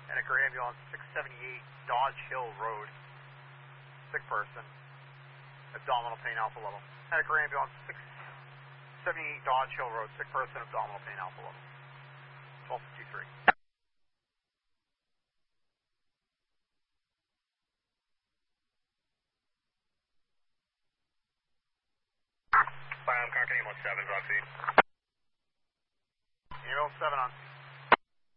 Henniker Ambulance 678 Dodge Hill Road. Sick person. Abdominal pain alpha level. Henniker Ambulance 678 Dodge Hill Road. Sick person. Abdominal pain alpha level. 1253. Contact ambulance 7, Roxy. Ambulance 7 on.